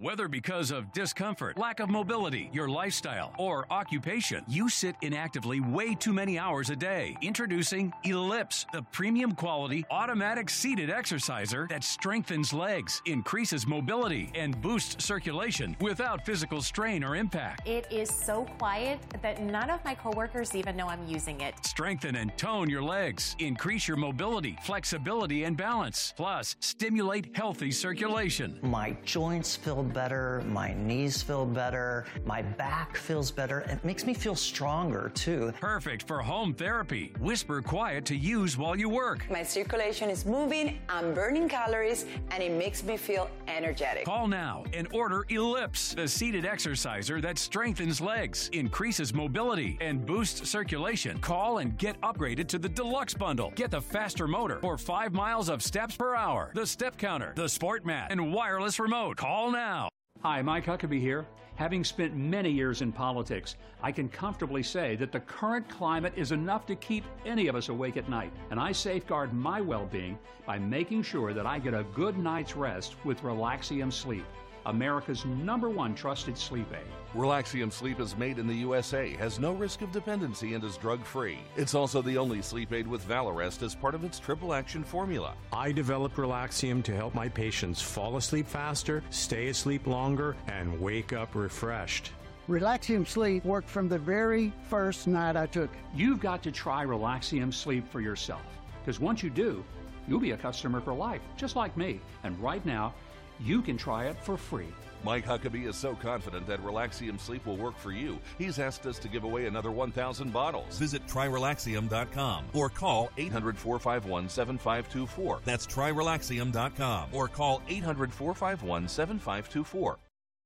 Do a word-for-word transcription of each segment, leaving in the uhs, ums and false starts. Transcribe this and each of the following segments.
Whether because of discomfort, lack of mobility, your lifestyle, or occupation, you sit inactively way too many hours a day. Introducing Ellipse, the premium quality automatic seated exerciser that strengthens legs, increases mobility, and boosts circulation without physical strain or impact. It is so quiet that none of my coworkers even know I'm using it. Strengthen and tone your legs, increase your mobility, flexibility, and balance. Plus, stimulate healthy circulation. My joints feel better, my knees feel better, my back feels better. It makes me feel stronger, too. Perfect for home therapy. Whisper quiet to use while you work. My circulation is moving, I'm burning calories, and it makes me feel energetic. Call now and order Ellipse, the seated exerciser that strengthens legs, increases mobility, and boosts circulation. Call and get upgraded to the Deluxe Bundle. Get the faster motor for five miles of steps per hour, the step counter, the sport mat, and wireless remote. Call now. Hi, Mike Huckabee here. Having spent many years in politics, I can comfortably say that the current climate is enough to keep any of us awake at night. And I safeguard my well-being by making sure that I get a good night's rest with Relaxium Sleep, America's number one trusted sleep aid. Relaxium Sleep is made in the U S A, has no risk of dependency, and is drug-free. It's also the only sleep aid with Valarest as part of its triple-action formula. I developed Relaxium to help my patients fall asleep faster, stay asleep longer, and wake up refreshed. Relaxium Sleep worked from the very first night I took it. You've got to try Relaxium Sleep for yourself, because once you do, you'll be a customer for life, just like me. And right now, you can try it for free. Mike Huckabee is so confident that Relaxium Sleep will work for you, he's asked us to give away another one thousand bottles. Visit try relaxium dot com or call eight hundred, four five one, seven five two four. That's try relaxium dot com or call eight hundred, four five one, seven five two four.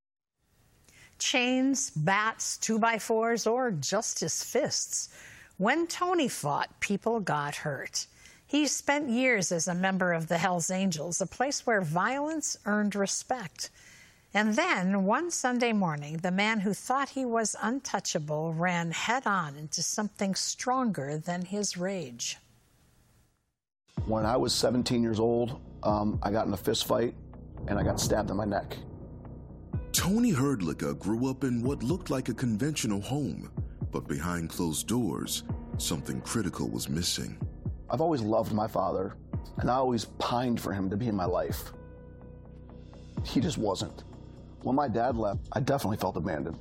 Chains, bats, two by fours, or just his fists. When Tony fought, people got hurt. He spent years as a member of the Hells Angels, a place where violence earned respect. And then, one Sunday morning, the man who thought he was untouchable ran head-on into something stronger than his rage. When I was seventeen years old, um, I got in a fist fight, and I got stabbed in my neck. Tony Hrdlicka grew up in what looked like a conventional home, but behind closed doors, something critical was missing. I've always loved my father, and I always pined for him to be in my life. He just wasn't. When my dad left, I definitely felt abandoned.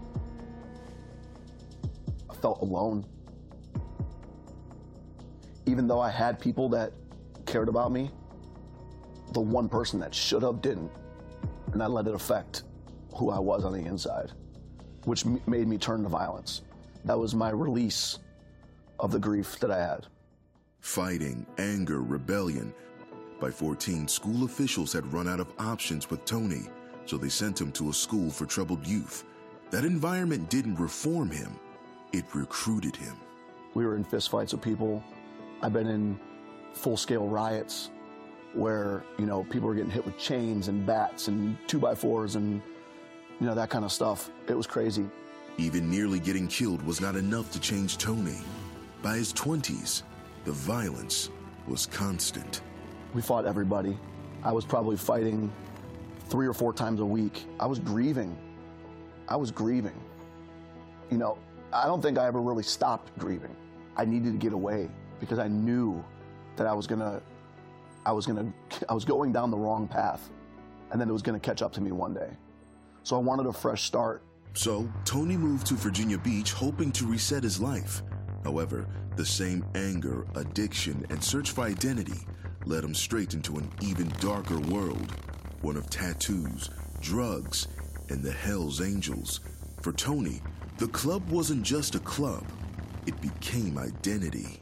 I felt alone. Even though I had people that cared about me, the one person that should have didn't, and I let it affect who I was on the inside, which made me turn to violence. That was my release of the grief that I had. Fighting, anger, rebellion. By fourteen, school officials had run out of options with Tony, so they sent him to a school for troubled youth. That environment didn't reform him, it recruited him. We were in fistfights with people. I've been in full-scale riots where, you know, people were getting hit with chains and bats and two by fours and, you know, that kind of stuff. It was crazy. Even nearly getting killed was not enough to change Tony. By his twenties, the violence was constant. We fought everybody. I was probably fighting three or four times a week. I was grieving. I was grieving. You know, I don't think I ever really stopped grieving. I needed to get away because I knew that I was gonna, I was gonna, I was going down the wrong path, and then it was gonna catch up to me one day. So I wanted a fresh start. So Tony moved to Virginia Beach, hoping to reset his life. However, the same anger, addiction, and search for identity led him straight into an even darker world, one of tattoos, drugs, and the Hells Angels. For Tony, the club wasn't just a club, it became identity.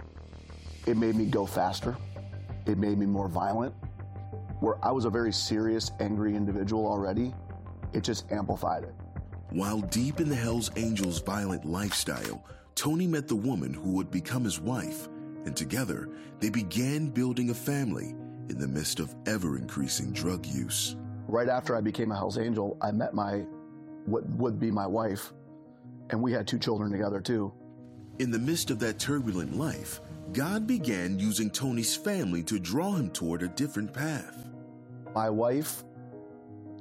It made me go faster. It made me more violent. Where I was a very serious, angry individual already, it just amplified it. While deep in the Hells Angels' violent lifestyle, Tony met the woman who would become his wife, and together they began building a family in the midst of ever-increasing drug use. Right after I became a Hells Angel, I met my, what would be my wife, and we had two children together too. In the midst of that turbulent life, God began using Tony's family to draw him toward a different path. My wife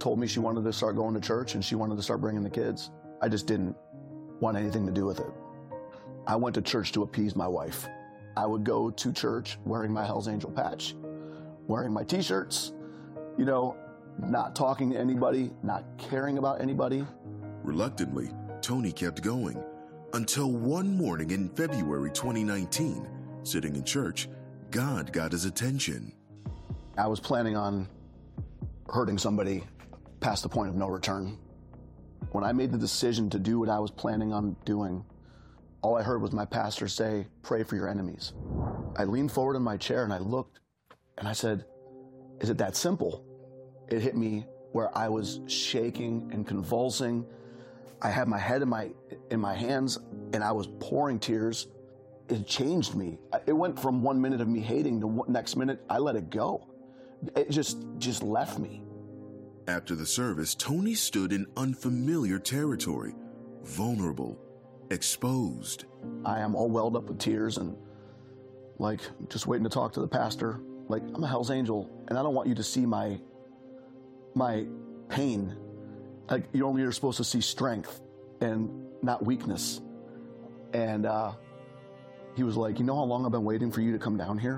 told me she wanted to start going to church and she wanted to start bringing the kids. I just didn't want anything to do with it. I went to church to appease my wife. I would go to church wearing my Hell's Angel patch, wearing my t-shirts, you know, not talking to anybody, not caring about anybody. Reluctantly, Tony kept going until one morning in February twenty nineteen, sitting in church, God got his attention. I was planning on hurting somebody past the point of no return. When I made the decision to do what I was planning on doing, all I heard was my pastor say, "Pray for your enemies." I leaned forward in my chair and I looked and I said, "Is it that simple?" It hit me where I was shaking and convulsing. I had my head in my in my hands and I was pouring tears. It changed me. It went from one minute of me hating to one, next minute I let it go. It just just left me. After the service, Tony stood in unfamiliar territory, vulnerable, exposed. I am all welled up with tears and like just waiting to talk to the pastor. Like, I'm a Hell's Angel and I don't want you to see my my pain. Like, you're only you're supposed to see strength and not weakness. And uh, he was like, "You know how long I've been waiting for you to come down here?"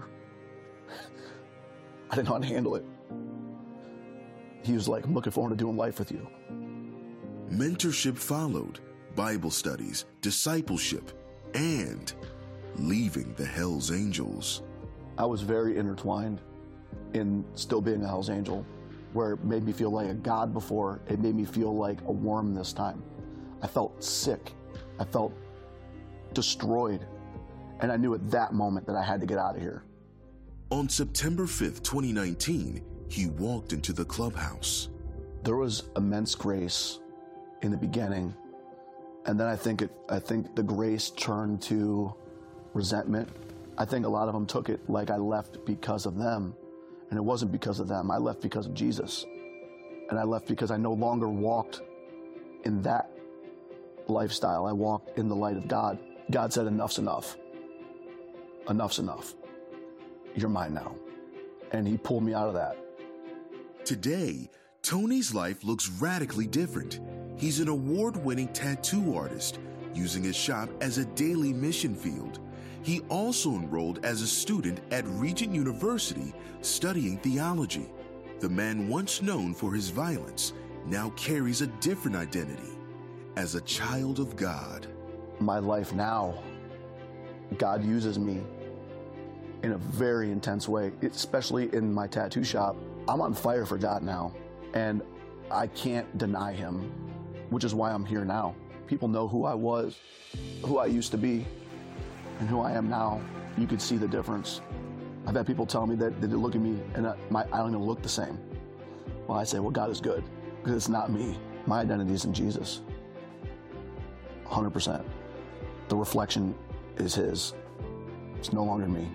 I didn't know how to handle it. He was like, "I'm looking forward to doing life with you." Mentorship followed, Bible studies, discipleship, and leaving the Hell's Angels. I was very intertwined in still being a Hell's Angel, where it made me feel like a god before. It made me feel like a worm this time. I felt sick. I felt destroyed. And I knew at that moment that I had to get out of here. On September fifth, twenty nineteen, he walked into the clubhouse. There was immense grace in the beginning. And then I think it, I think the grace turned to resentment. I think a lot of them took it like I left because of them. And it wasn't because of them. I left because of Jesus. And I left because I no longer walked in that lifestyle. I walked in the light of God. God said, "Enough's enough. Enough's enough. You're mine now." And he pulled me out of that. Today, Tony's life looks radically different. He's an award-winning tattoo artist, using his shop as a daily mission field. He also enrolled as a student at Regent University studying theology. The man once known for his violence now carries a different identity as a child of God. My life now, God uses me in a very intense way, especially in my tattoo shop. I'm on fire for God now, and I can't deny him, which is why I'm here now. People know who I was, who I used to be, and who I am now. You could see the difference. I've had people tell me that they look at me and I, my, I don't even look the same. Well, I say, well, God is good, because it's not me. My identity is in Jesus, one hundred percent. The reflection is his. It's no longer me.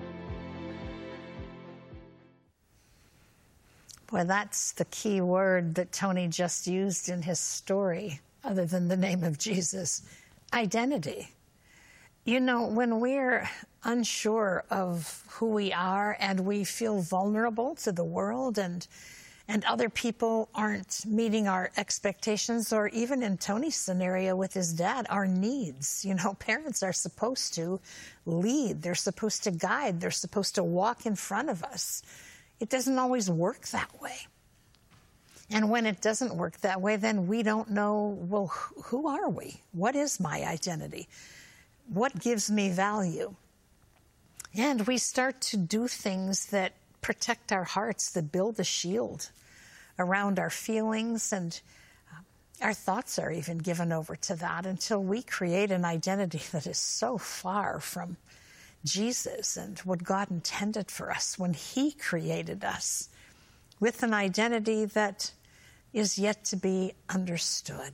Boy, that's the key word that Tony just used in his story, other than the name of Jesus: identity. You know, when we're unsure of who we are and we feel vulnerable to the world, and and other people aren't meeting our expectations, or even in Tony's scenario with his dad, our needs. You know, parents are supposed to lead. They're supposed to guide. They're supposed to walk in front of us. It doesn't always work that way. And when it doesn't work that way, then we don't know, well, who are we? What is my identity? What gives me value? And we start to do things that protect our hearts, that build a shield around our feelings, and our thoughts are even given over to that until we create an identity that is so far from Jesus and what God intended for us when he created us, with an identity that is yet to be understood.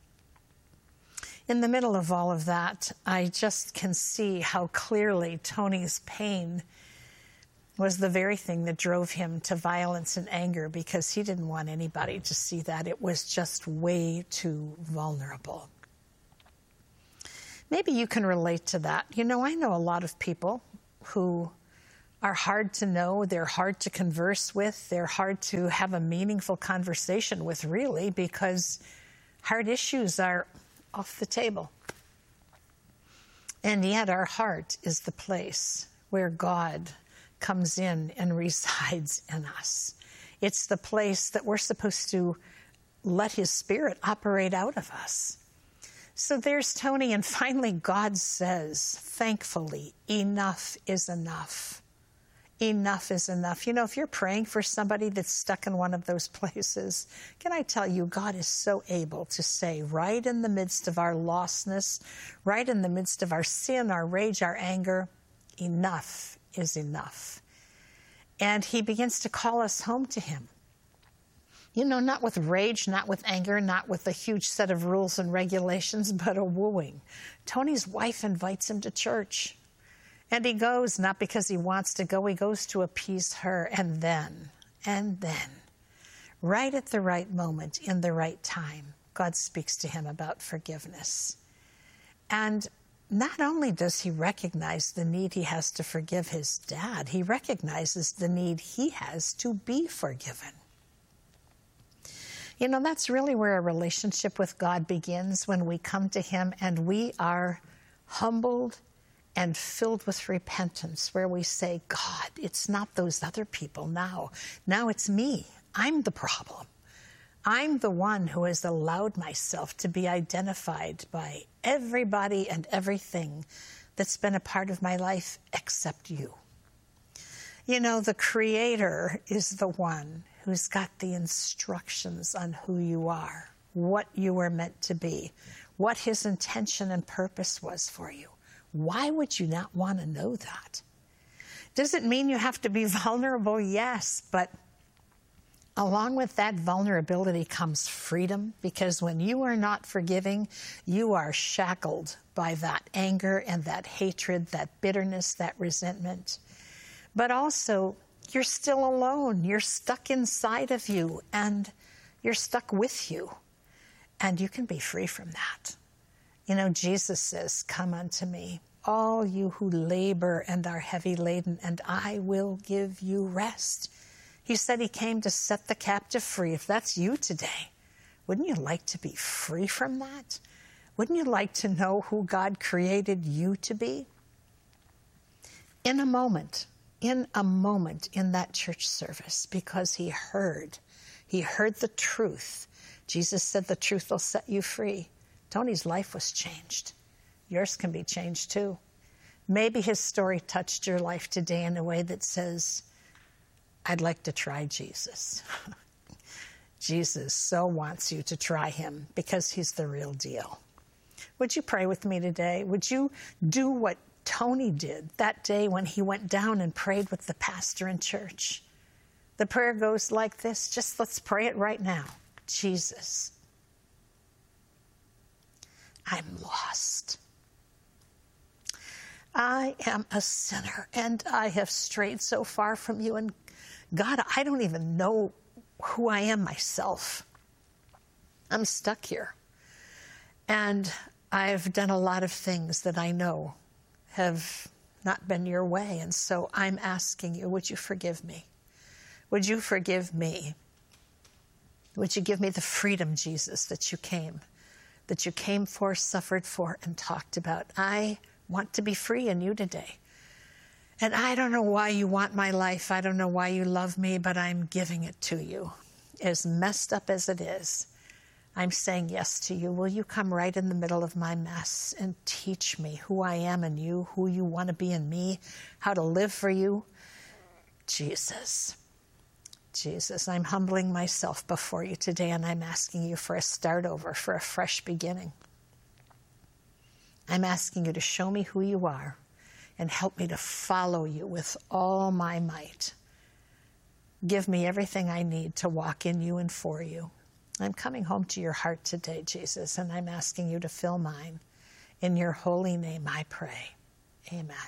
In the middle of all of that, I just can see how clearly Tony's pain was the very thing that drove him to violence and anger, because he didn't want anybody to see that. It was just way too vulnerable. Maybe you can relate to that. You know, I know a lot of people who are hard to know, they're hard to converse with, they're hard to have a meaningful conversation with, really, because hard issues are off the table. And yet our heart is the place where God comes in and resides in us. It's the place that we're supposed to let his Spirit operate out of us. So there's Tony, and finally God says, thankfully, enough is enough. Enough is enough. You know, if you're praying for somebody that's stuck in one of those places, can I tell you, God is so able to say, right in the midst of our lostness, right in the midst of our sin, our rage, our anger, enough is enough. And he begins to call us home to him. You know, not with rage, not with anger, not with a huge set of rules and regulations, but a wooing. Tony's wife invites him to church. And he goes, not because he wants to go, he goes to appease her. And then, and then, right at the right moment, in the right time, God speaks to him about forgiveness. And not only does he recognize the need he has to forgive his dad, he recognizes the need he has to be forgiven. You know, that's really where a relationship with God begins, when we come to him and we are humbled and filled with repentance, where we say, God, it's not those other people now. Now it's me. I'm the problem. I'm the one who has allowed myself to be identified by everybody and everything that's been a part of my life except you. You know, the Creator is the one who's got the instructions on who you are, what you were meant to be, what his intention and purpose was for you. Why would you not want to know that? Does it mean you have to be vulnerable? Yes, but along with that vulnerability comes freedom, because when you are not forgiving, you are shackled by that anger and that hatred, that bitterness, that resentment. But also, you're still alone. You're stuck inside of you, and you're stuck with you. And you can be free from that. You know, Jesus says, come unto me, all you who labor and are heavy laden, and I will give you rest. He said he came to set the captive free. If that's you today, wouldn't you like to be free from that? Wouldn't you like to know who God created you to be? In a moment, in a moment in that church service, because he heard, he heard the truth. Jesus said the truth will set you free. Tony's life was changed. Yours can be changed too. Maybe his story touched your life today in a way that says, I'd like to try Jesus. Jesus so wants you to try him because he's the real deal. Would you pray with me today? Would you do what Tony did that day when he went down and prayed with the pastor in church? The prayer goes like this. Just let's pray it right now. Jesus, I'm lost. I am a sinner, and I have strayed so far from you. And God, I don't even know who I am myself. I'm stuck here. And I've done a lot of things that I know have not been your way. And so I'm asking you, would you forgive me? Would you forgive me? Would you give me the freedom, Jesus, that you came, that you came for, suffered for, and talked about? I want to be free in you today. And I don't know why you want my life. I don't know why you love me, but I'm giving it to you. As messed up as it is, I'm saying yes to you. Will you come right in the middle of my mess and teach me who I am in you, who you want to be in me, how to live for you? Jesus. Jesus, I'm humbling myself before you today, and I'm asking you for a start over, for a fresh beginning. I'm asking you to show me who you are and help me to follow you with all my might. Give me everything I need to walk in you and for you. I'm coming home to your heart today, Jesus, and I'm asking you to fill mine. In your holy name I pray. Amen.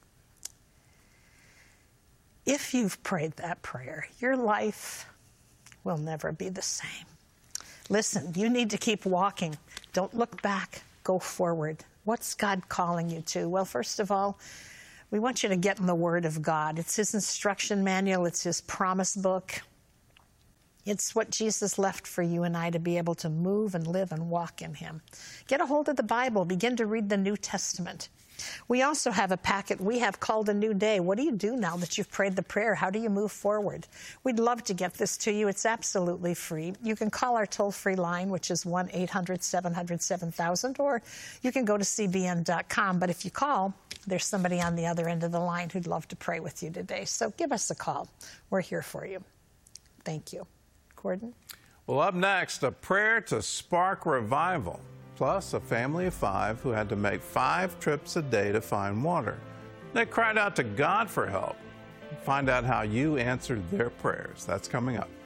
If you've prayed that prayer, your life will never be the same. Listen, you need to keep walking. Don't look back. Go forward. What's God calling you to? Well, first of all, We want you to get in the Word of God. It's His instruction manual. It's His promise book. It's what Jesus left for you and I to be able to move and live and walk in Him. Get a hold of the Bible. Begin to read the New Testament. We also have a packet we have called A New Day. What do you do now that you've prayed the prayer? How do you move forward? We'd love to get this to you. It's absolutely free. You can call our toll-free line, which is one eight hundred seven hundred seven thousand, or you can go to C B N dot com. But if you call, there's somebody on the other end of the line who'd love to pray with you today. So give us a call. We're here for you. Thank you. Gordon? Well, up next, a prayer to spark revival. Plus, a family of five who had to make five trips a day to find water. They cried out to God for help. Find out how you answered their prayers. That's coming up.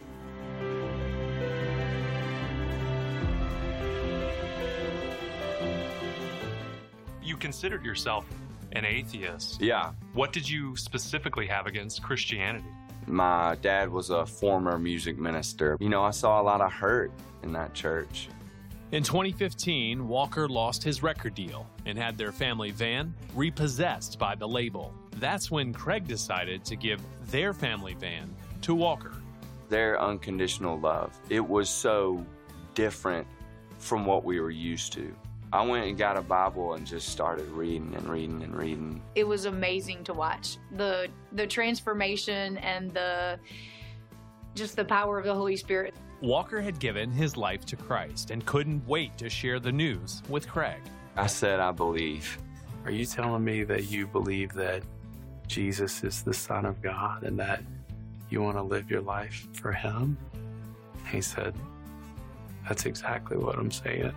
You considered yourself an atheist. Yeah. What did you specifically have against Christianity? My dad was a former music minister. You know, I saw a lot of hurt in that church. In twenty fifteen, Walker lost his record deal and had their family van repossessed by the label. That's when Craig decided to give their family van to Walker. Their unconditional love, it was so different from what we were used to. I went and got a Bible and just started reading and reading and reading. It was amazing to watch. The the transformation and the just the power of the Holy Spirit. Walker had given his life to Christ and couldn't wait to share the news with Craig. I said, I believe. Are you telling me that you believe that Jesus is the Son of God and that you want to live your life for Him? He said, that's exactly what I'm saying.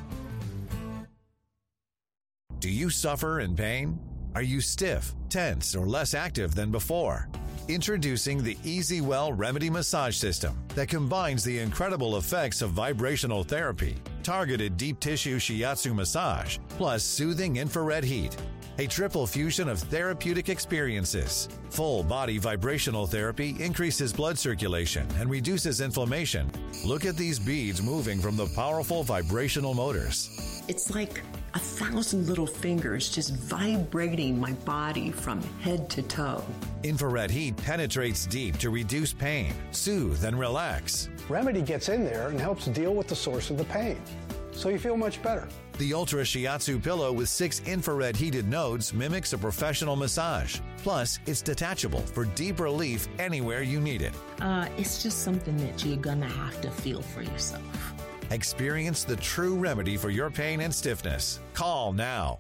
Do you suffer in pain? Are you stiff, tense, or less active than before? Introducing the EasyWell Remedy Massage System that combines the incredible effects of vibrational therapy, targeted deep tissue shiatsu massage, plus soothing infrared heat. A triple fusion of therapeutic experiences. Full body vibrational therapy increases blood circulation and reduces inflammation. Look at these beads moving from the powerful vibrational motors. It's like a thousand little fingers just vibrating my body from head to toe. Infrared heat penetrates deep to reduce pain, soothe, and relax. Remedy gets in there and helps deal with the source of the pain, so you feel much better. The Ultra Shiatsu pillow with six infrared heated nodes mimics a professional massage. Plus, it's detachable for deep relief anywhere you need it. Uh, it's just something that you're gonna have to feel for yourself. Experience the true remedy for your pain and stiffness. Call now.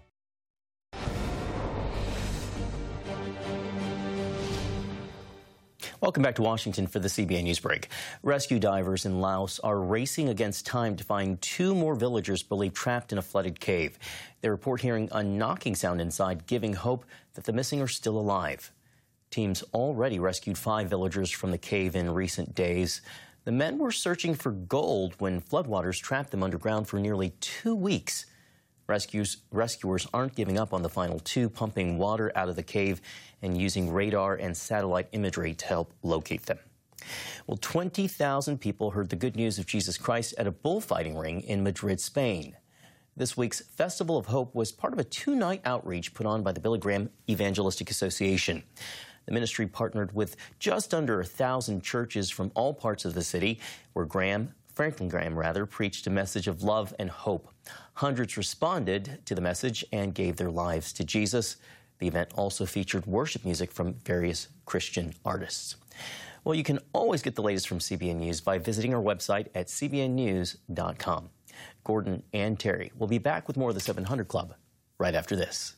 Welcome back to Washington for the C B N News Break. Rescue divers in Laos are racing against time to find two more villagers believed trapped in a flooded cave. They report hearing a knocking sound inside, giving hope that the missing are still alive. Teams already rescued five villagers from the cave in recent days. The men were searching for gold when floodwaters trapped them underground for nearly two weeks. Rescues, rescuers aren't giving up on the final two, pumping water out of the cave and using radar and satellite imagery to help locate them. Well, twenty thousand people heard the good news of Jesus Christ at a bullfighting ring in Madrid, Spain. This week's Festival of Hope was part of a two-night outreach put on by the Billy Graham Evangelistic Association. The ministry partnered with just under a thousand churches from all parts of the city, where Graham, Franklin Graham rather, preached a message of love and hope. Hundreds responded to the message and gave their lives to Jesus. The event also featured worship music from various Christian artists. Well, you can always get the latest from C B N News by visiting our website at C B N news dot com. Gordon and Terry will be back with more of the seven hundred Club right after this.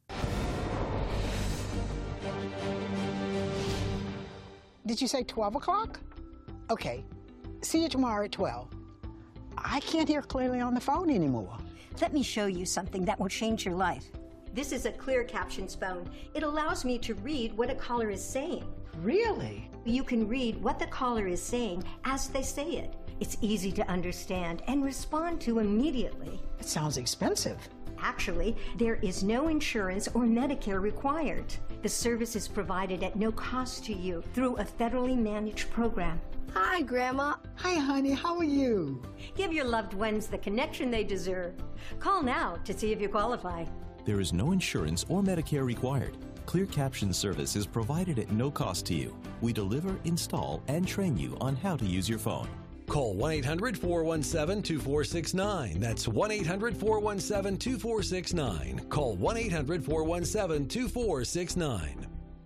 Did you say twelve o'clock? Okay. See you tomorrow at twelve. I can't hear clearly on the phone anymore. Let me show you something that will change your life. This is a clear captions phone. It allows me to read what a caller is saying. Really? You can read what the caller is saying as they say it. It's easy to understand and respond to immediately. It sounds expensive. Actually, there is no insurance or Medicare required. The service is provided at no cost to you through a federally managed program. Hi, Grandma. Hi, honey. How are you? Give your loved ones the connection they deserve. Call now to see if you qualify. There is no insurance or Medicare required. Clear Caption service is provided at no cost to you. We deliver, install, and train you on how to use your phone. Call one eight hundred, four one seven, two four six nine. That's one eight hundred, four one seven, two four six nine. Call one eight hundred, four one seven, two four six nine.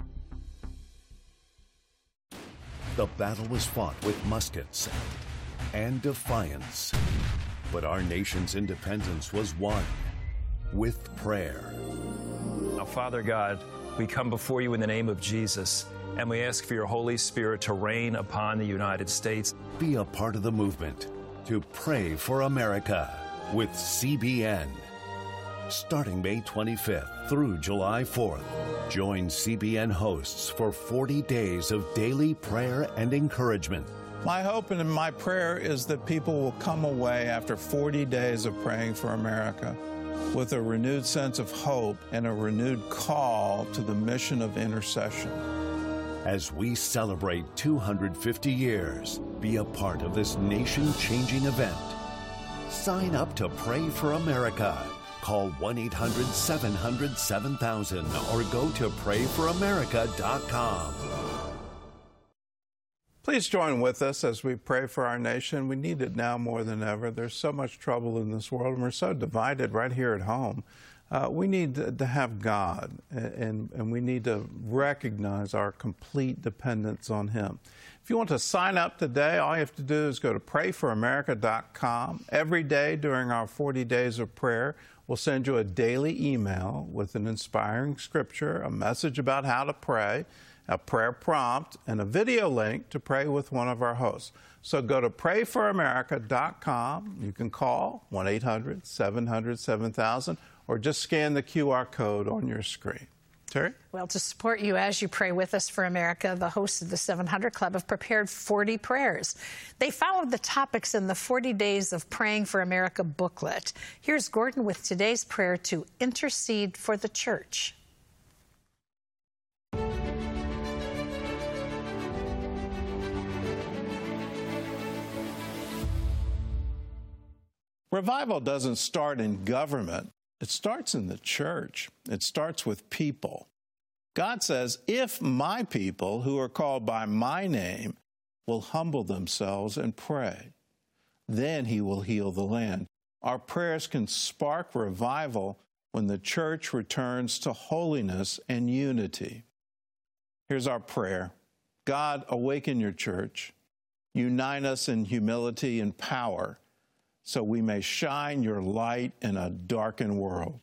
The battle was fought with muskets and defiance. But our nation's independence was won with prayer. Now, Father God, we come before you in the name of Jesus, and we ask for your Holy Spirit to reign upon the United States. Be a part of the movement to pray for America with C B N. Starting May twenty-fifth through July fourth, join C B N hosts for forty days of daily prayer and encouragement. My hope and my prayer is that people will come away after forty days of praying for America with a renewed sense of hope and a renewed call to the mission of intercession. As we celebrate two hundred fifty years, be a part of this nation-changing event. Sign up to Pray for America. Call one eight hundred, seven hundred, seven thousand or go to pray for america dot com. Please join with us as we pray for our nation. We need it now more than ever. There's so much trouble in this world, and we're so divided right here at home. Uh, we need to, to have God, and, and we need to recognize our complete dependence on Him. If you want to sign up today, all you have to do is go to pray for america dot com. Every day during our forty days of prayer, we'll send you a daily email with an inspiring scripture, a message about how to pray, a prayer prompt, and a video link to pray with one of our hosts. So go to pray for america dot com. You can call one eight hundred, seven hundred, seven thousand or just scan the Q R code on your screen. Terry? Well, to support you as you pray with us for America, the hosts of the seven hundred Club have prepared forty prayers. They followed the topics in the forty Days of Praying for America booklet. Here's Gordon with today's prayer to intercede for the church. Revival doesn't start in government. It starts in the church. It starts with people. God says, if my people who are called by my name will humble themselves and pray, then He will heal the land. Our prayers can spark revival when the church returns to holiness and unity. Here's our prayer. God, awaken your church. Unite us in humility and power, so we may shine your light in a darkened world.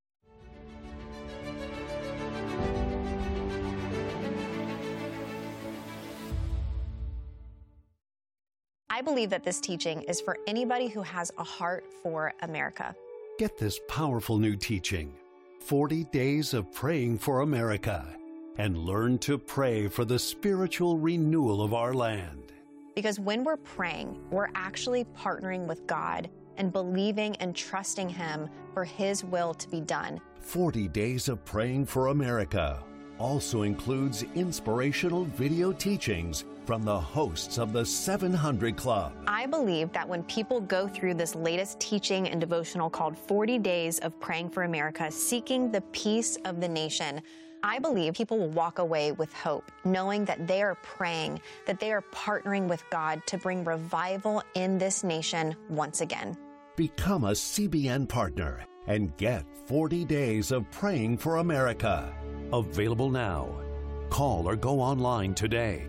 I believe that this teaching is for anybody who has a heart for America. Get this powerful new teaching, forty Days of Praying for America, and learn to pray for the spiritual renewal of our land. Because when we're praying, we're actually partnering with God and believing and trusting Him for His will to be done. forty Days of Praying for America also includes inspirational video teachings from the hosts of the seven hundred Club. I believe that when people go through this latest teaching and devotional called forty Days of Praying for America, seeking the peace of the nation, I believe people will walk away with hope, knowing that they are praying, that they are partnering with God to bring revival in this nation once again. Become a C B N partner and get forty Days of Praying for America. Available now. Call or go online today.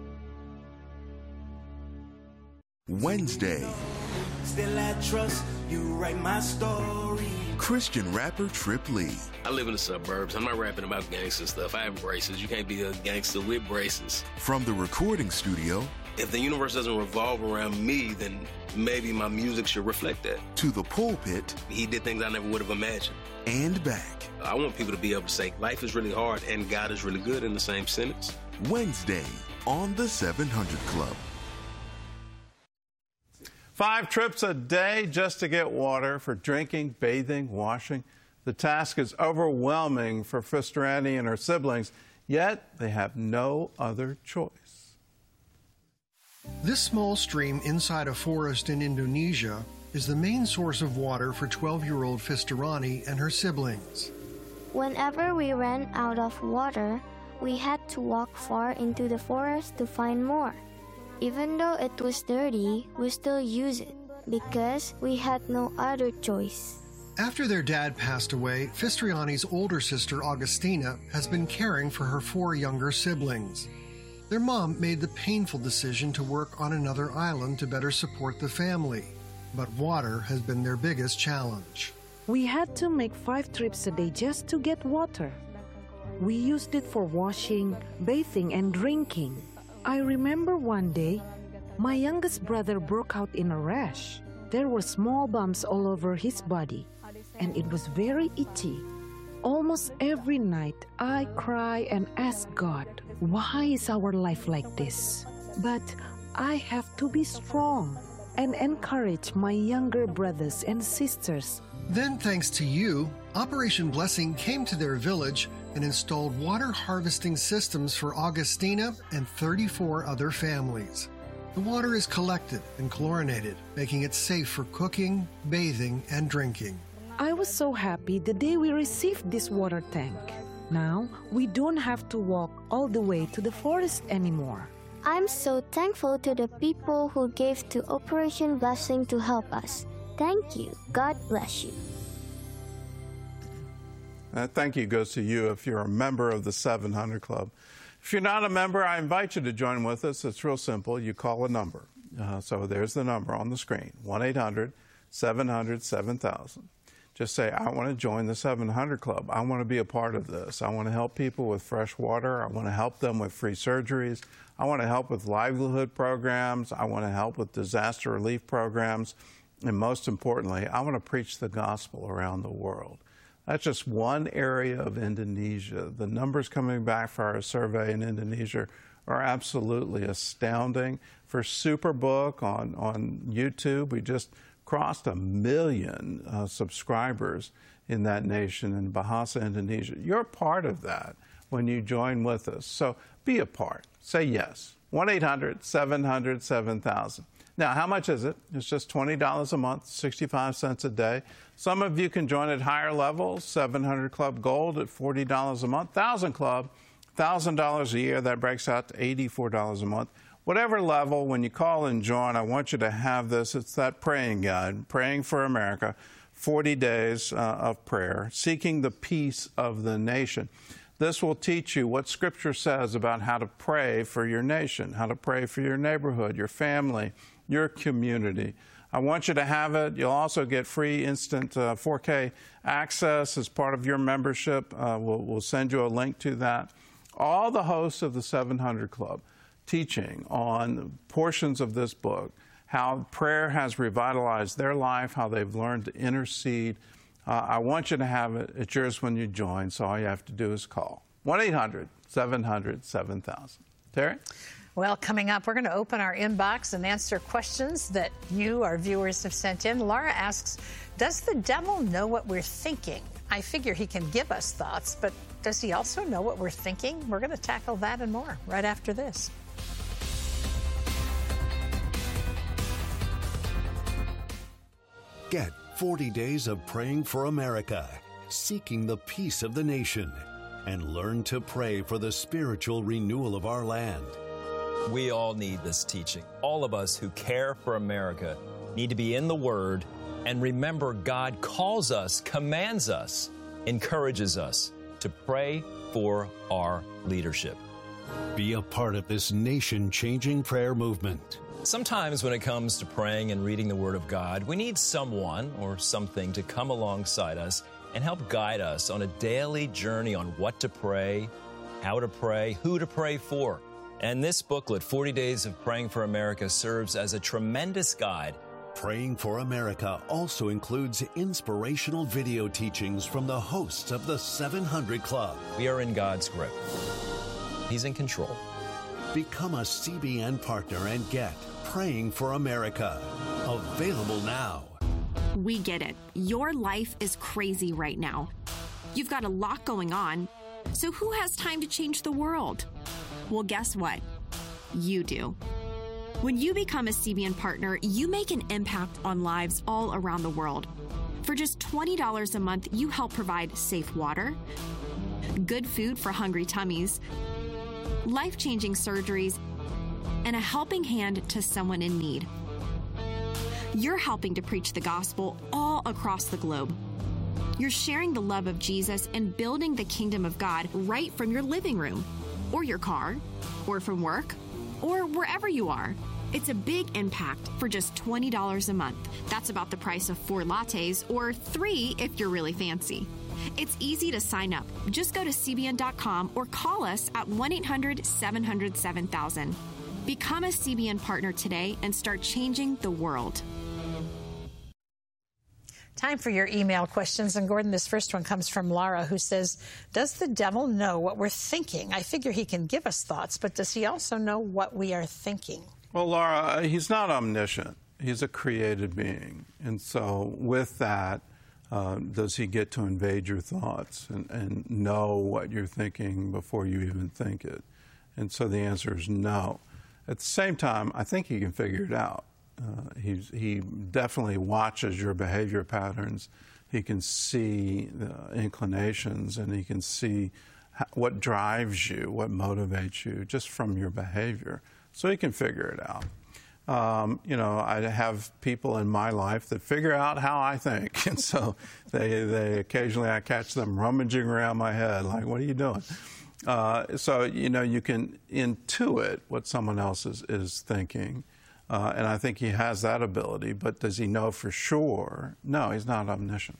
Wednesday. Still I trust you, write my story. Christian rapper Trip Lee. I live in the suburbs. I'm not rapping about gangster stuff. I have braces. You can't be a gangster with braces. From the recording studio. If the universe doesn't revolve around me, then maybe my music should reflect that. To the pulpit. He did things I never would have imagined. And back. I want people to be able to say life is really hard and God is really good in the same sentence. Wednesday on the seven hundred Club. Five trips a day just to get water for drinking, bathing, washing. The task is overwhelming for Fisterani and her siblings, yet they have no other choice. This small stream inside a forest in Indonesia is the main source of water for twelve-year-old Fistarani and her siblings. Whenever we ran out of water, we had to walk far into the forest to find more. Even though it was dirty, we still use it because we had no other choice. After their dad passed away, Fistriani's older sister Augustina has been caring for her four younger siblings. Their mom made the painful decision to work on another island to better support the family, but water has been their biggest challenge. We had to make five trips a day just to get water. We used it for washing, bathing, and drinking. I remember one day, my youngest brother broke out in a rash. There were small bumps all over his body, and it was very itchy. Almost every night, I cry and ask God, why is our life like this? But I have to be strong and encourage my younger brothers and sisters. Then, thanks to you, Operation Blessing came to their village and installed water harvesting systems for Augustina and thirty-four other families. The water is collected and chlorinated, making it safe for cooking, bathing, and drinking. I was so happy the day we received this water tank. Now, we don't have to walk all the way to the forest anymore. I'm so thankful to the people who gave to Operation Blessing to help us. Thank you. God bless you. That thank you goes to you if you're a member of the seven hundred Club. If you're not a member, I invite you to join with us. It's real simple. You call a number. Uh, so there's the number on the screen, one eight hundred seven hundred seven thousand. Just say, I want to join the seven hundred Club. I want to be a part of this. I want to help people with fresh water. I want to help them with free surgeries. I want to help with livelihood programs. I want to help with disaster relief programs. And most importantly, I want to preach the gospel around the world. That's just one area of Indonesia. The numbers coming back for our survey in Indonesia are absolutely astounding. For Superbook on, on YouTube, we just crossed a million uh, subscribers in that nation, in Bahasa, Indonesia. You're part of that when you join with us. So be a part. Say yes. one eight hundred seven hundred seven thousand. Now, how much is it? It's just twenty dollars a month, sixty-five cents a day. Some of you can join at higher levels, seven hundred Club Gold at forty dollars a month, one thousand Club, one thousand dollars a year. That breaks out to eighty-four dollars a month. Whatever level, when you call and join, I want you to have this. It's that praying guide, Praying for America, forty days uh, of prayer, seeking the peace of the nation. This will teach you what Scripture says about how to pray for your nation, how to pray for your neighborhood, your family, your community. I want you to have it. You'll also get free instant uh, four K access as part of your membership. Uh, we'll, we'll send you a link to that. All the hosts of the seven hundred Club teaching on portions of this book, how prayer has revitalized their life, how they've learned to intercede. Uh, I want you to have it. It's yours when you join, so all you have to do is call. one eight hundred seven hundred seven thousand. Terry? Well, coming up, we're going to open our inbox and answer questions that you, our viewers, have sent in. Laura asks, does the devil know what we're thinking? I figure he can give us thoughts, but does he also know what we're thinking? We're going to tackle that and more right after this. Get forty days of Praying for America, seeking the peace of the nation, and learn to pray for the spiritual renewal of our land. We all need this teaching. All of us who care for America need to be in the Word and remember God calls us, commands us, encourages us to pray for our leadership. Be a part of this nation-changing prayer movement. Sometimes when it comes to praying and reading the Word of God, we need someone or something to come alongside us and help guide us on a daily journey on what to pray, how to pray, who to pray for. And this booklet, forty days of Praying for America, serves as a tremendous guide. Praying for America also includes inspirational video teachings from the hosts of the seven hundred Club. We are in God's grip. He's in control. Become a C B N partner and get Praying for America. Available now. We get it. Your life is crazy right now. You've got a lot going on. So who has time to change the world? Well, guess what? You do. When you become a C B N partner, you make an impact on lives all around the world. For just twenty dollars a month, you help provide safe water, good food for hungry tummies, life-changing surgeries, and a helping hand to someone in need. You're helping to preach the gospel all across the globe. You're sharing the love of Jesus and building the kingdom of God right from your living room, or your car, or from work, or wherever you are. It's a big impact for just twenty dollars a month. That's about the price of four lattes, or three if you're really fancy. It's easy to sign up. Just go to C B N dot com or call us at one eight hundred seven hundred seven thousand. Become a C B N partner today and start changing the world. Time for your email questions. And Gordon, this first one comes from Laura, who says, does the devil know what we're thinking? I figure he can give us thoughts, but does he also know what we are thinking? Well, Laura, he's not omniscient. He's a created being. And so with that, uh, does he get to invade your thoughts and, and know what you're thinking before you even think it? And so the answer is no. At the same time, I think he can figure it out. Uh, he's, he definitely watches your behavior patterns. He can see the inclinations, and he can see what drives you, what motivates you, just from your behavior. So he can figure it out. Um, you know, I have people in my life that figure out how I think, and so they, they occasionally I catch them rummaging around my head, like, what are you doing? Uh, so, you know, you can intuit what someone else is, is thinking. Uh, and I think he has that ability, but does he know for sure? No, he's not omniscient.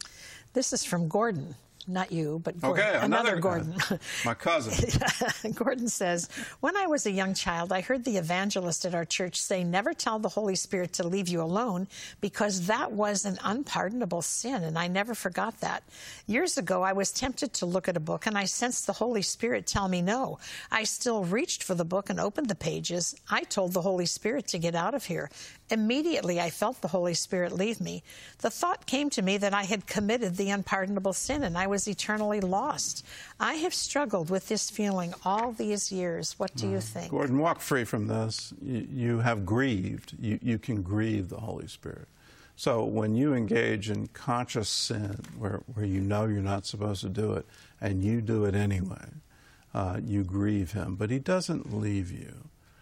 This is from Gordon. Not you, but Gordon. Okay, another, another Gordon. My cousin. Gordon says, when I was a young child, I heard the evangelist at our church say, never tell the Holy Spirit to leave you alone, because that was an unpardonable sin, and I never forgot that. Years ago, I was tempted to look at a book, and I sensed the Holy Spirit tell me no. I still reached for the book and opened the pages. I told the Holy Spirit to get out of here. Immediately, I felt the Holy Spirit leave me. The thought came to me that I had committed the unpardonable sin, and I was eternally lost. I have struggled with this feeling all these years. What do you think? Gordon, walk free from this. You, you have grieved. You, you can grieve the Holy Spirit. So when you engage in conscious sin, where, where you know you're not supposed to do it, and you do it anyway, uh, you grieve him. But he doesn't leave you.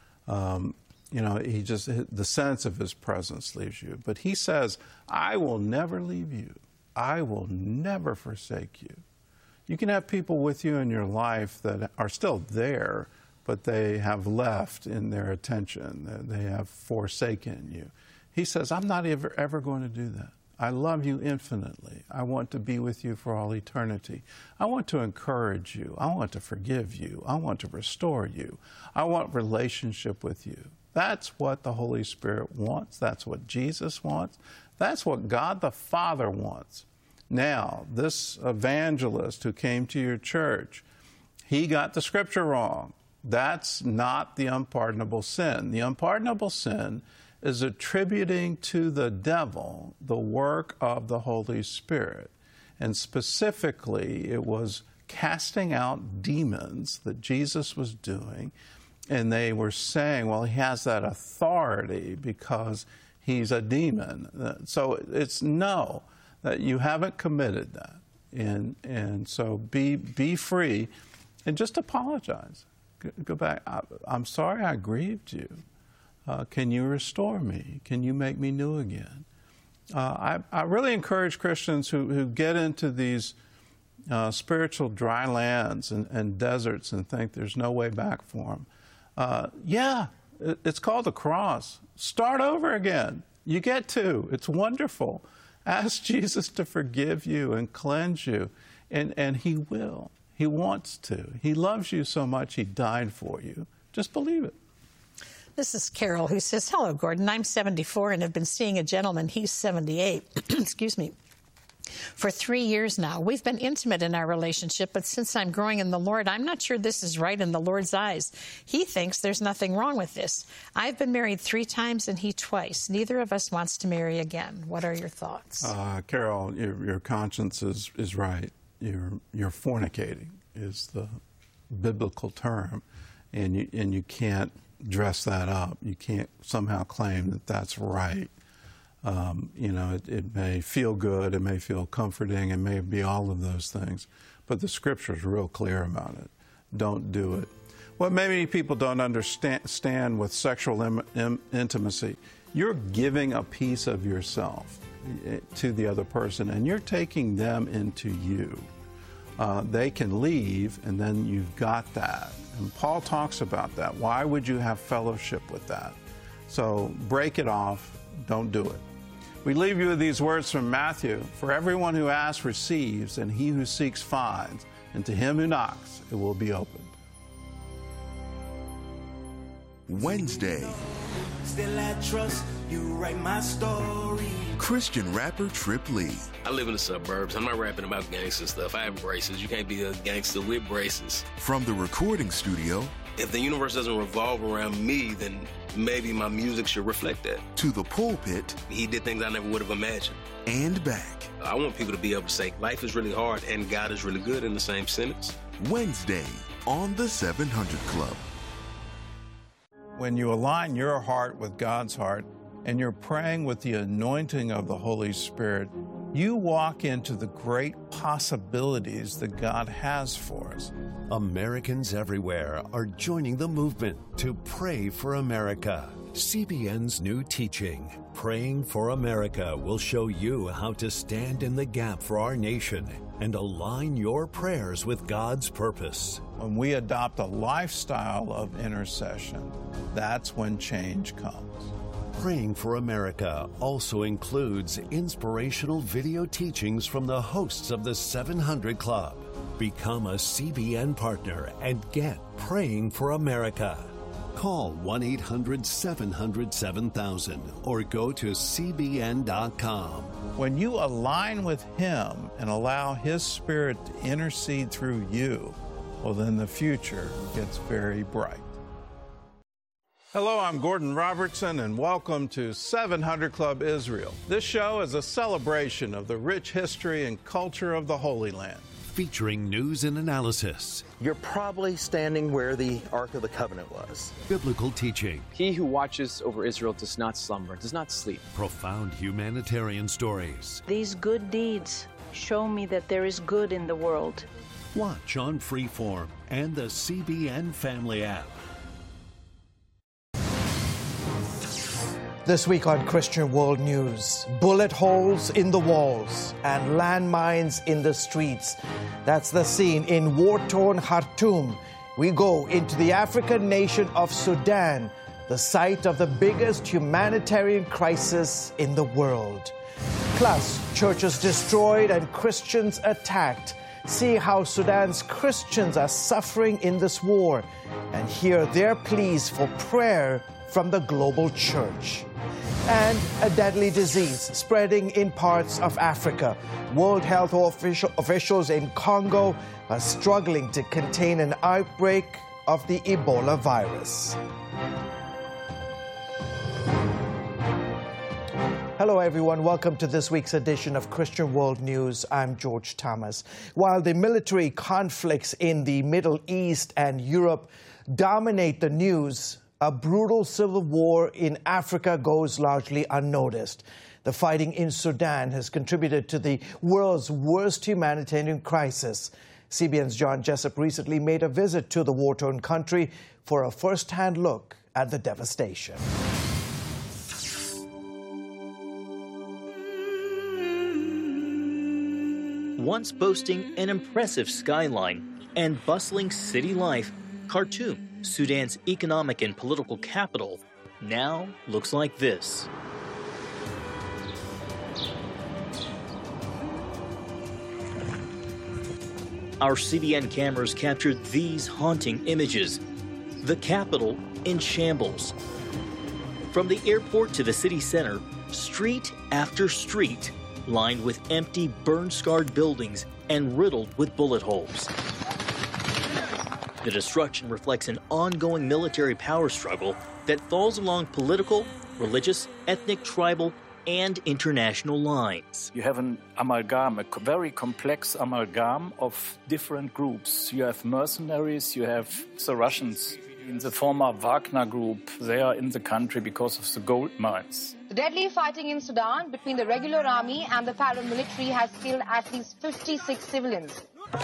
Um, You know, he just, the sense of his presence leaves you. But he says, I will never leave you. I will never forsake you. You can have people with you in your life that are still there, but they have left in their attention. They have forsaken you. He says, I'm not ever, ever going to do that. I love you infinitely. I want to be with you for all eternity. I want to encourage you. I want to forgive you. I want to restore you. I want relationship with you. That's what the Holy Spirit wants. That's what Jesus wants. That's what God the Father wants. Now, this evangelist who came to your church, he got the scripture wrong. That's not the unpardonable sin. The unpardonable sin is attributing to the devil the work of the Holy Spirit. And specifically, it was casting out demons that Jesus was doing. And they were saying, well, he has that authority because he's a demon. So it's no, that you haven't committed that. And and so be be free and just apologize. Go back. I, I'm sorry I grieved you. Uh, can you restore me? Can you make me new again? Uh, I, I really encourage Christians who, who get into these uh, spiritual dry lands and, and deserts and think there's no way back for them. Uh, yeah, it's called the cross. Start over again. You get to. It's wonderful. Ask Jesus to forgive you and cleanse you, and, and he will. He wants to. He loves you so much, he died for you. Just believe it. This is Carol, who says, hello, Gordon. I'm seventy-four and have been seeing a gentleman. He's seventy-eight. Excuse me. For three years now. We've been intimate in our relationship, but since I'm growing in the Lord, I'm not sure this is right in the Lord's eyes. He thinks there's nothing wrong with this. I've been married three times and he twice. Neither of us wants to marry again. What are your thoughts? Uh, Carol, your, your conscience is, is right. You're, you're fornicating is the biblical term, and you, and you can't dress that up. You can't somehow claim that that's right. Um, you know, it, it may feel good, it may feel comforting, it may be all of those things, but the Scripture is real clear about it. Don't do it. What many people don't understand with sexual im- im- intimacy, you're giving a piece of yourself to the other person, and you're taking them into you. Uh, they can leave, and then you've got that. And Paul talks about that. Why would you have fellowship with that? So break it off. Don't do it. We leave you with these words from Matthew. For everyone who asks receives, and he who seeks finds, and to him who knocks it will be opened. Wednesday. Still I trust you, write my story. Christian rapper Trip Lee. I live in the suburbs. I'm not rapping about gangster stuff. I have braces. You can't be a gangster with braces. From the recording studio. If the universe doesn't revolve around me, then maybe my music should reflect that. To the pulpit. He did things I never would have imagined. And back. I want people to be able to say, life is really hard and God is really good in the same sentence. Wednesday on the seven hundred Club. When you align your heart with God's heart and you're praying with the anointing of the Holy Spirit, you walk into the great possibilities that God has for us. Americans everywhere are joining the movement to pray for America. C B N's new teaching, Praying for America, will show you how to stand in the gap for our nation and align your prayers with God's purpose. When we adopt a lifestyle of intercession, that's when change comes. Praying for America also includes inspirational video teachings from the hosts of the seven hundred Club. Become a C B N partner and get Praying for America. Call one eight hundred seven hundred seven thousand or go to C B N dot com. When you align with Him and allow His Spirit to intercede through you, well, then the future gets very bright. Hello, I'm Gordon Robertson, and welcome to seven hundred Club Israel. This show is a celebration of the rich history and culture of the Holy Land. Featuring news and analysis. You're probably standing where the Ark of the Covenant was. Biblical teaching. He who watches over Israel does not slumber, does not sleep. Profound humanitarian stories. These good deeds show me that there is good in the world. Watch on Freeform and the C B N Family app. This week on Christian World News, bullet holes in the walls and landmines in the streets. That's the scene in war-torn Khartoum. We go into the African nation of Sudan, the site of the biggest humanitarian crisis in the world. Plus, churches destroyed and Christians attacked. See how Sudan's Christians are suffering in this war and hear their pleas for prayer from the global church. And a deadly disease spreading in parts of Africa. World Health official, officials in Congo are struggling to contain an outbreak of the Ebola virus. Hello, everyone. Welcome to this week's edition of Christian World News. I'm George Thomas. While the military conflicts in the Middle East and Europe dominate the news, a brutal civil war in Africa goes largely unnoticed. The fighting in Sudan has contributed to the world's worst humanitarian crisis. C B N's John Jessup recently made a visit to the war-torn country for a first-hand look at the devastation. Once boasting an impressive skyline and bustling city life, Khartoum, Sudan's economic and political capital, now looks like this. Our C B N cameras captured these haunting images. The capital in shambles. From the airport to the city center, street after street, lined with empty, burn-scarred buildings and riddled with bullet holes. The destruction reflects an ongoing military power struggle that falls along political, religious, ethnic, tribal, and international lines. You have an amalgam, a very complex amalgam of different groups. You have mercenaries, you have the Russians In the former Wagner group, they are in the country because of the gold mines. The deadly fighting in Sudan between the regular army and the paramilitary has killed at least fifty-six civilians.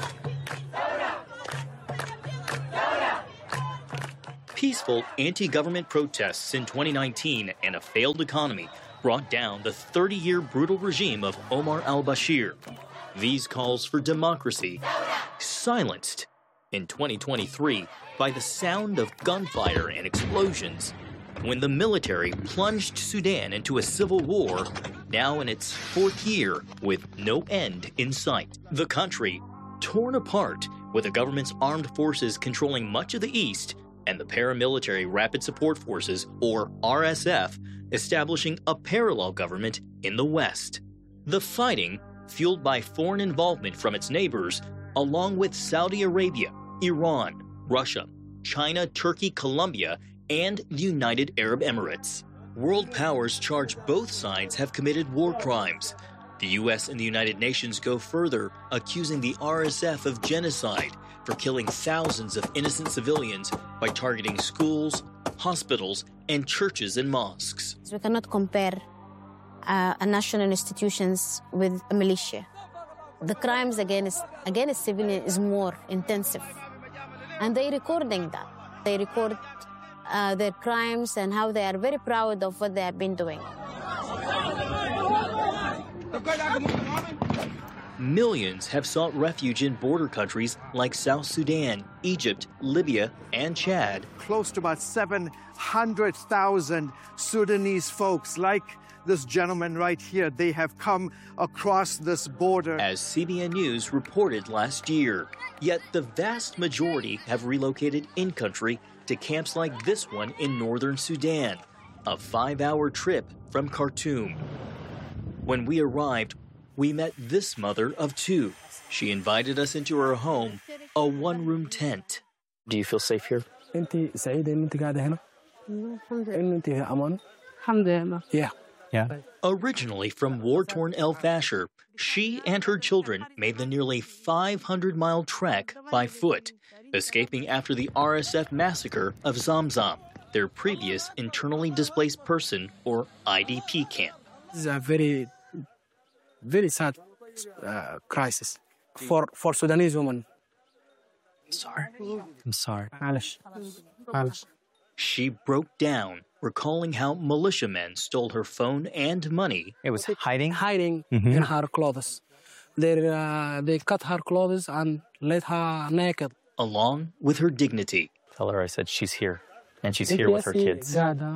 Peaceful anti-government protests in twenty nineteen and a failed economy brought down the thirty-year brutal regime of Omar al-Bashir. These calls for democracy silenced in twenty twenty-three by the sound of gunfire and explosions when the military plunged Sudan into a civil war, now in its fourth year with no end in sight. The country torn apart with the government's armed forces controlling much of the east and the paramilitary Rapid Support Forces, or R S F, establishing a parallel government in the west. The fighting, fueled by foreign involvement from its neighbors, along with Saudi Arabia, Iran, Russia, China, Turkey, Colombia, and the United Arab Emirates. World powers charge both sides have committed war crimes. The U S and the United Nations go further, accusing the R S F of genocide for killing thousands of innocent civilians by targeting schools, hospitals, and churches and mosques. We cannot compare uh, a national institutions with a militia. The crimes against, against civilians is more intensive. And they're recording that. They record uh, their crimes and how they are very proud of what they have been doing. Millions have sought refuge in border countries like South Sudan, Egypt, Libya, and Chad. Close to about seven hundred thousand Sudanese folks, like this gentleman right here, they have come across this border. As C B N News reported last year. Yet the vast majority have relocated in-country to camps like this one in northern Sudan, a five-hour trip from Khartoum. When we arrived, we met this mother of two. She invited us into her home, a one-room tent. Do you feel safe here? Yeah. Yeah. Originally from war-torn El Fasher, she and her children made the nearly five hundred mile trek by foot, escaping after the R S F massacre of Zamzam, their previous internally displaced person, or I D P camp. This is a very, very sad uh, crisis for, for Sudanese women. Sorry. I'm sorry. Alish. Alish. She broke down, recalling how militiamen stole her phone and money. It was hiding? Hiding mm-hmm. in her clothes. They, uh, they cut her clothes and let her naked. Along with her dignity. Tell her I said she's here, and she's here with her kids.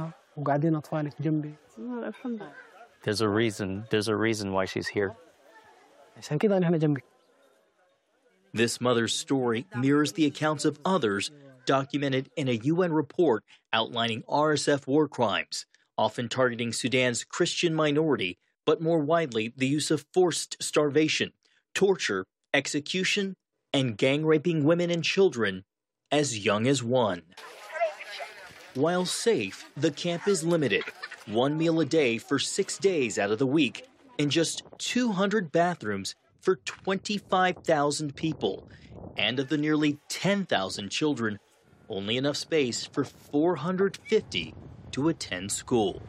There's a reason, there's a reason why she's here. This mother's story mirrors the accounts of others documented in a U N report outlining R S F war crimes, often targeting Sudan's Christian minority, but more widely the use of forced starvation, torture, execution, and gang raping women and children as young as one. While safe, the camp is limited. One meal a day for six days out of the week, and just two hundred bathrooms for twenty-five thousand people. And of the nearly ten thousand children, only enough space for four hundred fifty to attend school.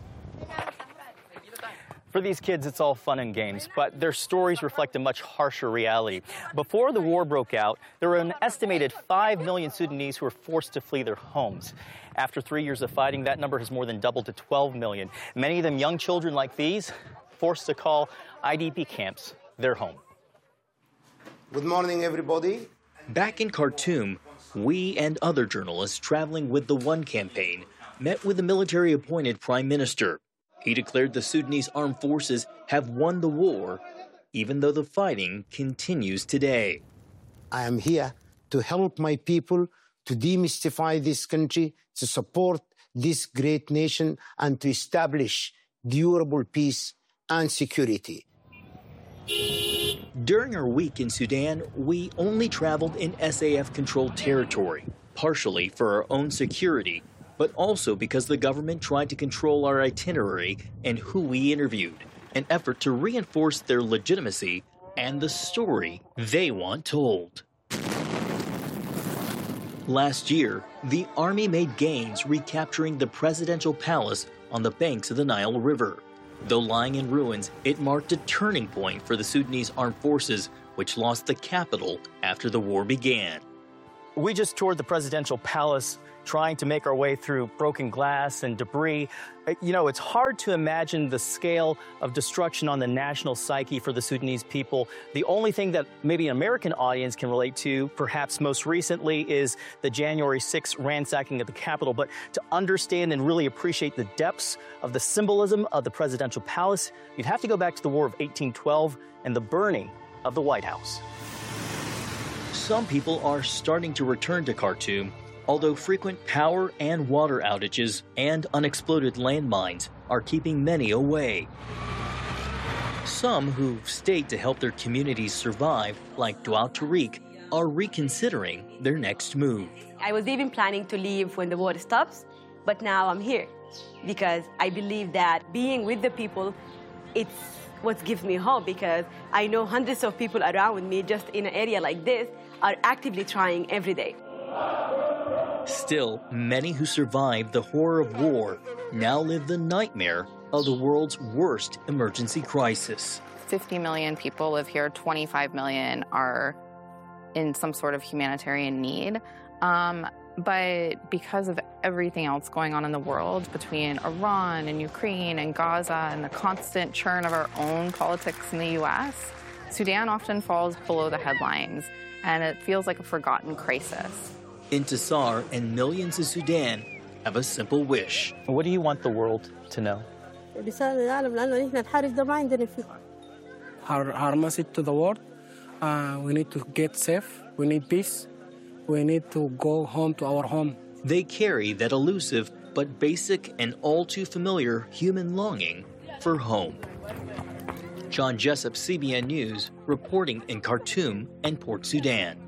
For these kids, it's all fun and games, but their stories reflect a much harsher reality. Before the war broke out, there were an estimated five million Sudanese who were forced to flee their homes. After three years of fighting, that number has more than doubled to twelve million. Many of them young children like these, forced to call I D P camps their home. Good morning, everybody. Back in Khartoum, we and other journalists traveling with the One campaign met with the military-appointed prime minister. He declared the Sudanese armed forces have won the war, even though the fighting continues today. I am here to help my people to demystify this country, to support this great nation, and to establish durable peace and security. During our week in Sudan, we only traveled in S A F-controlled territory, partially for our own security, but also because the government tried to control our itinerary and who we interviewed, an effort to reinforce their legitimacy and the story they want told. Last year, the army made gains recapturing the presidential palace on the banks of the Nile River. Though lying in ruins, it marked a turning point for the Sudanese armed forces, which lost the capital after the war began. We just toured the presidential palace, trying to make our way through broken glass and debris. You know, it's hard to imagine the scale of destruction on the national psyche for the Sudanese people. The only thing that maybe an American audience can relate to, perhaps most recently, is the January sixth ransacking of the Capitol. But to understand and really appreciate the depths of the symbolism of the presidential palace, you'd have to go back to the War of eighteen twelve and the burning of the White House. Some people are starting to return to Khartoum, although frequent power and water outages and unexploded landmines are keeping many away. Some who've stayed to help their communities survive, like Dua Tariq, are reconsidering their next move. I was even planning to leave when the war stops, but now I'm here because I believe that being with the people, it's what gives me hope, because I know hundreds of people around me just in an area like this are actively trying every day. Still, many who survived the horror of war now live the nightmare of the world's worst emergency crisis. fifty million people live here, twenty-five million are in some sort of humanitarian need. Um, but because of everything else going on in the world between Iran and Ukraine and Gaza and the constant churn of our own politics in the U S, Sudan often falls below the headlines, and it feels like a forgotten crisis. Intisar and millions in Sudan have a simple wish. What do you want the world to know? Our, our message to the world, uh, we need to get safe, we need peace, we need to go home to our home. They carry that elusive but basic and all too familiar human longing for home. John Jessup, C B N News, reporting in Khartoum and Port Sudan.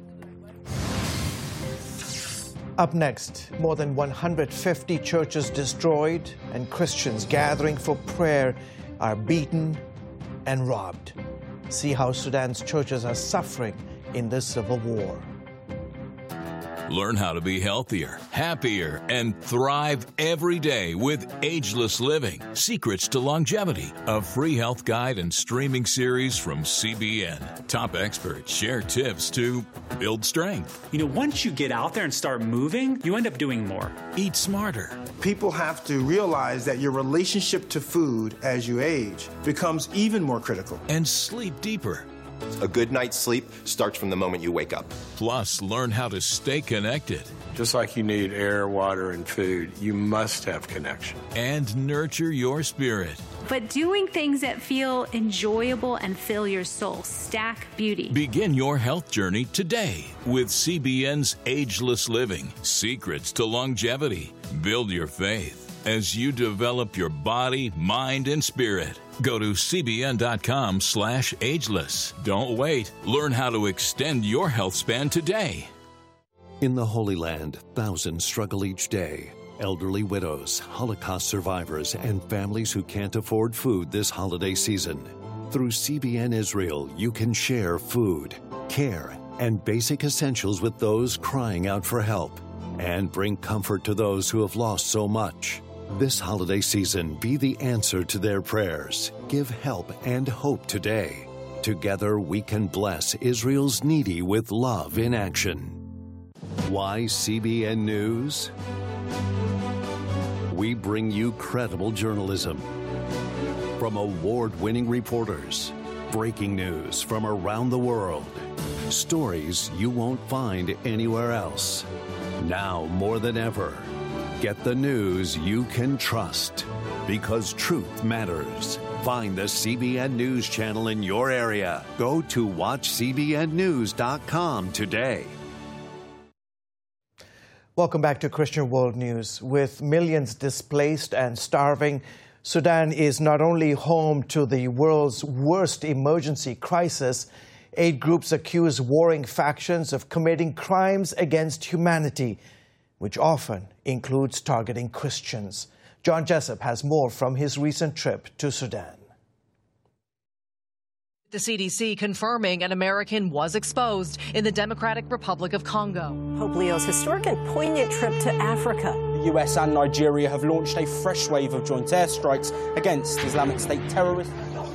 Up next, more than one hundred fifty churches destroyed and Christians gathering for prayer are beaten and robbed. See how Sudan's churches are suffering in this civil war. Learn how to be healthier, happier, and thrive every day with Ageless Living, Secrets to Longevity, a free health guide and streaming series from C B N. Top experts share tips to build strength. You know, once you get out there and start moving, you end up doing more. Eat smarter. People have to realize that your relationship to food as you age becomes even more critical. And sleep deeper. A good night's sleep starts from the moment you wake up. Plus, learn how to stay connected. Just like you need air, water, and food, you must have connection. And nurture your spirit. But doing things that feel enjoyable and fill your soul. Stack Beauty. Begin your health journey today with C B N's Ageless Living, Secrets to Longevity. Build your faith as you develop your body, mind, and spirit. Go to cbn.com slash ageless. Don't wait. Learn how to extend your health span today. In the Holy Land, thousands struggle each day. Elderly widows, Holocaust survivors, and families who can't afford food this holiday season. Through C B N Israel, you can share food, care, and basic essentials with those crying out for help, and bring comfort to those who have lost so much. This holiday season, be the answer to their prayers. Give help and hope today. Together, we can bless Israel's needy with love in action. Why C B N News? We bring you credible journalism from award-winning reporters, breaking news from around the world, stories you won't find anywhere else. Now more than ever, get the news you can trust, because truth matters. Find the C B N News channel in your area. Go to watch c b n news dot com today. Welcome back to Christian World News. With millions displaced and starving, Sudan is not only home to the world's worst emergency crisis, aid groups accuse warring factions of committing crimes against humanity, which often includes targeting Christians. John Jessup has more from his recent trip to Sudan. The C D C confirming an American was exposed in the Democratic Republic of Congo. Pope Leo's historic and poignant trip to Africa. The U S and Nigeria have launched a fresh wave of joint airstrikes against Islamic State terrorists.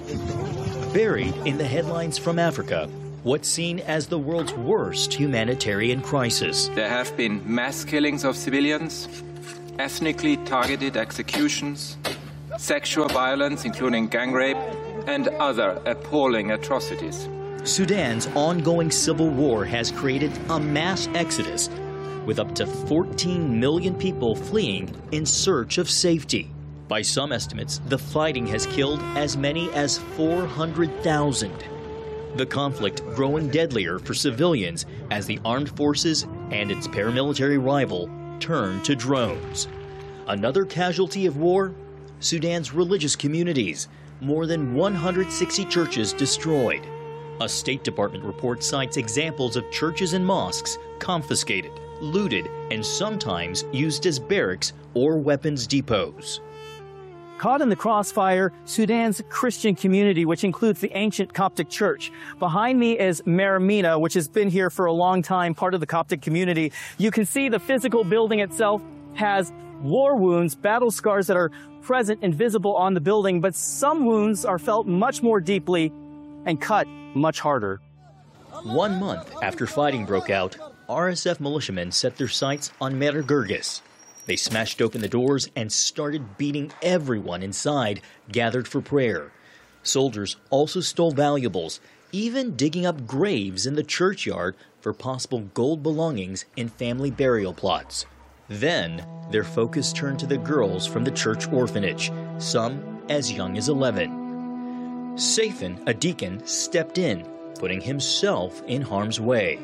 Buried in the headlines from Africa, what's seen as the world's worst humanitarian crisis. There have been mass killings of civilians, ethnically targeted executions, sexual violence, including gang rape, and other appalling atrocities. Sudan's ongoing civil war has created a mass exodus, with up to fourteen million people fleeing in search of safety. By some estimates, the fighting has killed as many as four hundred thousand. The conflict growing deadlier for civilians as the armed forces and its paramilitary rival turn to drones. Another casualty of war? Sudan's religious communities. More than one hundred sixty churches destroyed. A State Department report cites examples of churches and mosques confiscated, looted, and sometimes used as barracks or weapons depots. Caught in the crossfire, Sudan's Christian community, which includes the ancient Coptic church. Behind me is Maramina, which has been here for a long time, part of the Coptic community. You can see the physical building itself has war wounds, battle scars that are present and visible on the building, but some wounds are felt much more deeply and cut much harder. One month after fighting broke out, R S F militiamen set their sights on Mer Girgis. They smashed open the doors and started beating everyone inside, gathered for prayer. Soldiers also stole valuables, even digging up graves in the churchyard for possible gold belongings in family burial plots. Then, their focus turned to the girls from the church orphanage, some as young as eleven. Safin, a deacon, stepped in, putting himself in harm's way.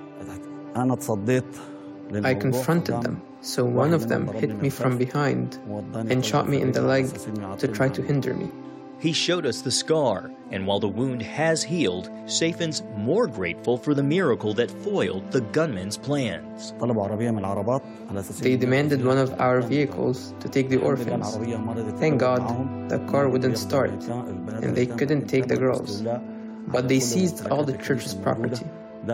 I confronted them, so one of them hit me from behind and shot me in the leg to try to hinder me. He showed us the scar, and while the wound has healed, Safin's more grateful for the miracle that foiled the gunman's plans. They demanded one of our vehicles to take the orphans. Thank God the car wouldn't start, and they couldn't take the girls. But they seized all the church's property.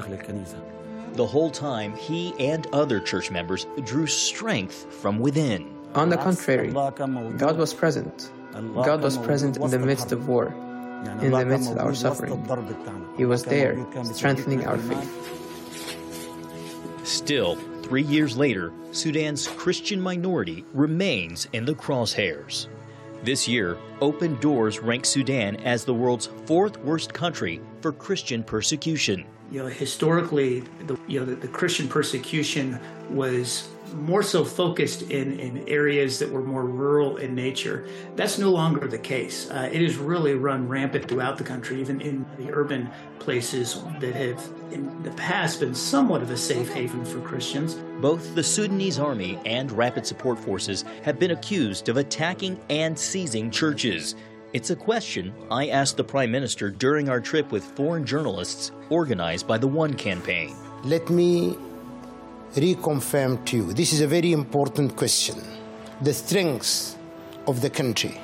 The whole time, he and other church members drew strength from within. On the contrary, God was present. God was present in the midst of war, in the midst of our suffering. He was there, strengthening our faith. Still, three years later, Sudan's Christian minority remains in the crosshairs. This year, Open Doors ranks Sudan as the world's fourth worst country for Christian persecution. You know, historically, the, you know, the, the Christian persecution was more so focused in, in areas that were more rural in nature. That's no longer the case. Uh, it has really run rampant throughout the country, even in the urban places that have in the past been somewhat of a safe haven for Christians. Both the Sudanese army and Rapid Support Forces have been accused of attacking and seizing churches. It's a question I asked the Prime Minister during our trip with foreign journalists organized by the One Campaign. Let me reconfirm to you, this is a very important question. The strength of the country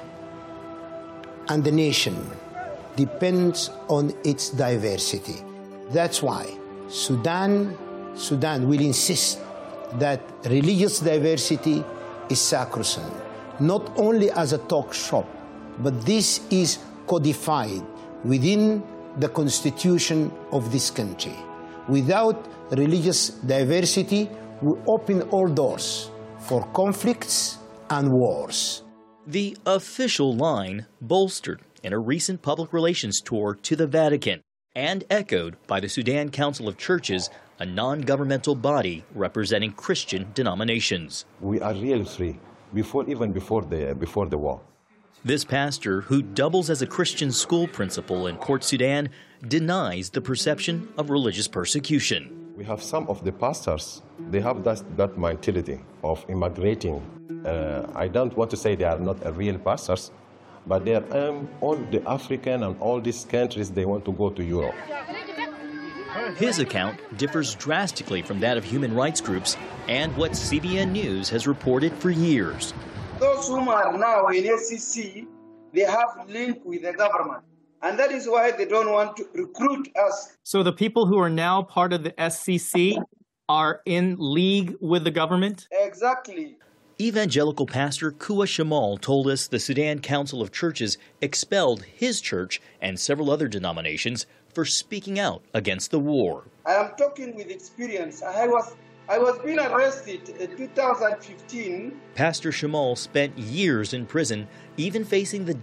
and the nation depends on its diversity. That's why Sudan, Sudan will insist that religious diversity is sacrosanct, not only as a talk shop, but this is codified within the constitution of this country. Without religious diversity, we open all doors for conflicts and wars. The official line bolstered in a recent public relations tour to the Vatican and echoed by the Sudan Council of Churches, a non-governmental body representing Christian denominations. We are really free, before, even before the, before the war. This pastor, who doubles as a Christian school principal in Port Sudan, denies the perception of religious persecution. We have some of the pastors, they have that, that mentality of immigrating. Uh, I don't want to say they are not a real pastors, but they are um, all the African and all these countries, they want to go to Europe. His account differs drastically from that of human rights groups and what C B N News has reported for years. Those whom are now in A C C, they have link with the government And that is why they don't want to recruit us. So the people who are now part of the S C C are in league with the government? Exactly. Evangelical pastor Kua Shamal told us the Sudan Council of Churches expelled his church and several other denominations for speaking out against the war. I am talking with experience. I was I was being arrested in two thousand fifteen. Pastor Shamal spent years in prison, even facing the